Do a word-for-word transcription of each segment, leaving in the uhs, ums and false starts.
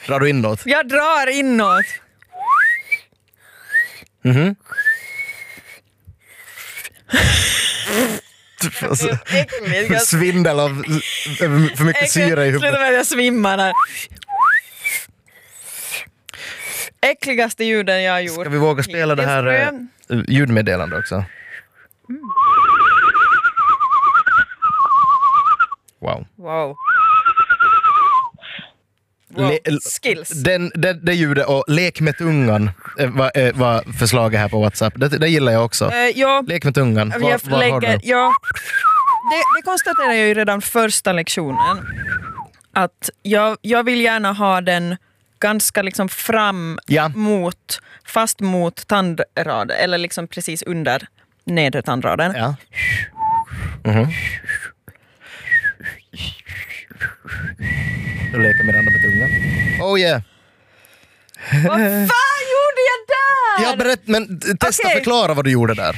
Drar du inåt? Jag drar inåt. Mhm. Alltså, Äckligt. svindel av för mycket syre i Sluta huvudet. med att jag svimmar här. Äckligaste ljuden jag har gjort. Ska vi våga spela det här eh, ljudmeddelande också? Mm. Wow. Wow. Wow. Le- Skills. Den, det, det ljudet och lek med tungan eh, var, eh, var förslaget här på WhatsApp. Det, det gillar jag också. Uh, ja, Lek med tungan. Var, jag var har lägger, du? ja, det, det konstaterade jag ju redan första lektionen. Att jag, jag vill gärna ha den ganska liksom fram Ja. mot, fast mot tandraden. Eller liksom precis under nedre tandraden. Ja. Mhm. Du leker med den andra med tungan. Oh yeah. Vad fan gjorde jag där? Ja, berätt, men testa Okej. förklara vad du gjorde där.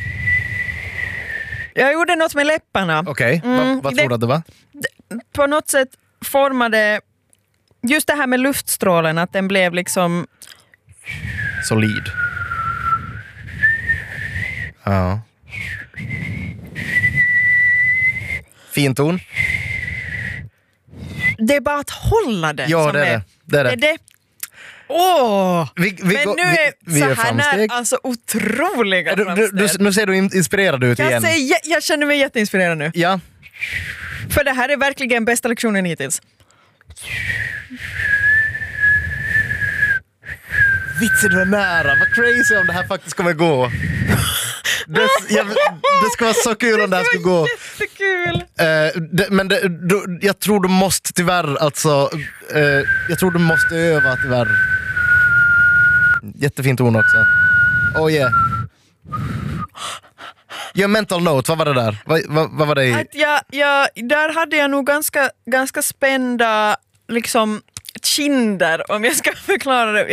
Jag gjorde något med läpparna. Okej, Mm, Va, vad det- tror du att det var? På något sätt formade just det här med luftstrålen, att den blev liksom Solid. Ja. Fin ton. det är bara att hålla den. Ja, som det är det. Det är det. det. Åh! Vi, vi, Men går- nu är vi, vi så gör här framsteg. när, alltså otroliga Du, du, du, framsteg. nu ser du in- inspirerad ut jag, igen. säger, jag, jag känner mig jätteinspirerad nu. Ja. För det här är verkligen bästa lektionen hittills. Vitsen, du är nära. Vad crazy om det här faktiskt kommer gå. Det, jag, det ska vara så kul om det här ska gå. Jättekul! Eh, det, men det, du, jag tror du måste tyvärr alltså, eh, jag tror du måste öva tyvärr. Jättefin ton också. Oh yeah. Gör mental note, vad var det där? Vad, vad, vad var det i? Att jag, jag, där hade jag nog ganska, ganska spända liksom kinder, om jag ska förklara det.